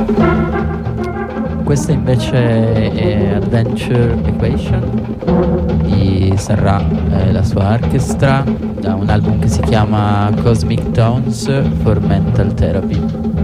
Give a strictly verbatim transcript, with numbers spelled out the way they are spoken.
Questa invece è Adventure Equation di Sarra e la sua orchestra, da un album che si chiama Cosmic Tones for Mental Therapy.